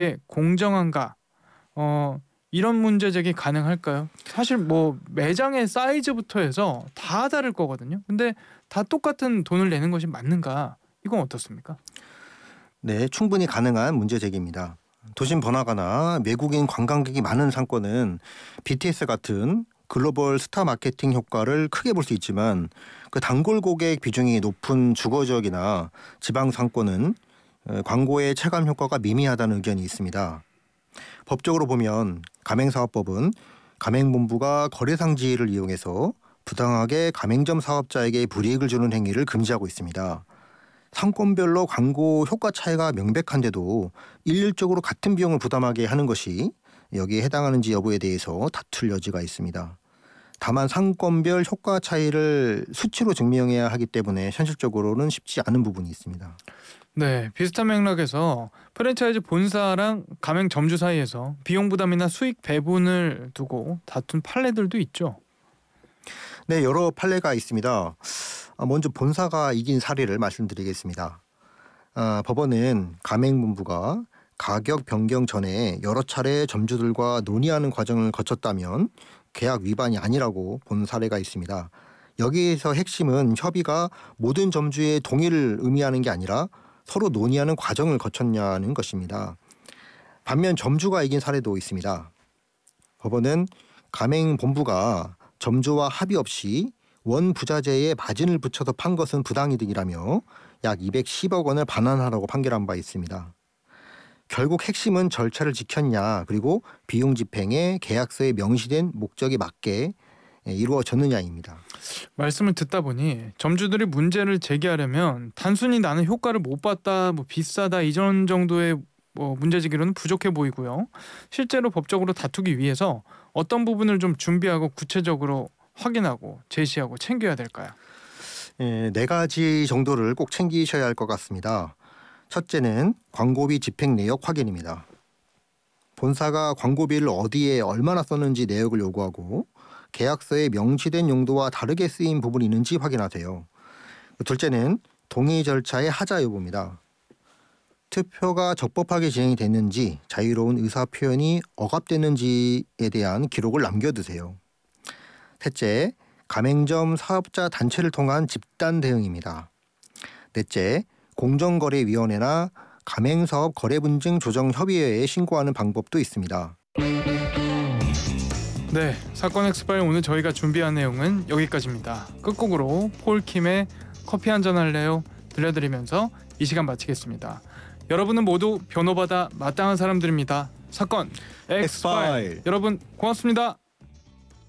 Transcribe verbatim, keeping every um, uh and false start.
공정한가? 어 이런 문제 제기 가능할까요? 사실 뭐 매장의 사이즈부터 해서 다 다를 거거든요. 근데 다 똑같은 돈을 내는 것이 맞는가? 이건 어떻습니까? 네, 충분히 가능한 문제 제기입니다. 도심 번화가나 외국인 관광객이 많은 상권은 비티에스 같은 글로벌 스타 마케팅 효과를 크게 볼 수 있지만 그 단골 고객 비중이 높은 주거 지역이나 지방 상권은 어, 광고의 체감 효과가 미미하다는 의견이 있습니다. 법적으로 보면 가맹사업법은 가맹본부가 거래상지를 이용해서 부당하게 가맹점 사업자에게 불이익을 주는 행위를 금지하고 있습니다. 상권별로 광고 효과 차이가 명백한데도 일률적으로 같은 비용을 부담하게 하는 것이 여기에 해당하는지 여부에 대해서 다툴 여지가 있습니다. 다만 상권별 효과 차이를 수치로 증명해야 하기 때문에 현실적으로는 쉽지 않은 부분이 있습니다. 네, 비슷한 맥락에서 프랜차이즈 본사랑 가맹 점주 사이에서 비용 부담이나 수익 배분을 두고 다툰 판례들도 있죠. 네, 여러 판례가 있습니다. 아, 먼저 본사가 이긴 사례를 말씀드리겠습니다. 아, 법원은 가맹본부가 가격 변경 전에 여러 차례 점주들과 논의하는 과정을 거쳤다면 계약 위반이 아니라고 본 사례가 있습니다. 여기에서 핵심은 협의가 모든 점주의 동의를 의미하는 게 아니라 서로 논의하는 과정을 거쳤냐는 것입니다. 반면 점주가 이긴 사례도 있습니다. 법원은 가맹본부가 점주와 합의 없이 원부자재에 마진을 붙여서 판 것은 부당이득이라며 약 이백십억 원을 반환하라고 판결한 바 있습니다. 결국 핵심은 절차를 지켰냐 그리고 비용 집행에 계약서에 명시된 목적에 맞게 이루어졌느냐입니다. 말씀을 듣다 보니 점주들이 문제를 제기하려면 단순히 나는 효과를 못 봤다, 뭐 비싸다 이전 정도의 뭐 문제제기로는 부족해 보이고요. 실제로 법적으로 다투기 위해서 어떤 부분을 좀 준비하고 구체적으로 확인하고 제시하고 챙겨야 될까요? 예, 네 가지 정도를 꼭 챙기셔야 할 것 같습니다. 첫째는 광고비 집행 내역 확인입니다. 본사가 광고비를 어디에 얼마나 썼는지 내역을 요구하고 계약서에 명시된 용도와 다르게 쓰인 부분이 있는지 확인하세요. 둘째는 동의 절차의 하자 여부입니다. 투표가 적법하게 진행이 됐는지 자유로운 의사 표현이 억압됐는지에 대한 기록을 남겨두세요. 셋째, 가맹점 사업자 단체를 통한 집단 대응입니다. 넷째, 공정거래위원회나 가맹사업 거래분쟁 조정 협의회에 신고하는 방법도 있습니다. 네, 사건 엑스파일 오늘 저희가 준비한 내용은 여기까지입니다. 끝곡으로 폴킴의 커피 한잔 할래요 들려드리면서 이 시간 마치겠습니다. 여러분은 모두 변호받아 마땅한 사람들입니다. 사건 엑스파일 엑스파일. 여러분 고맙습니다.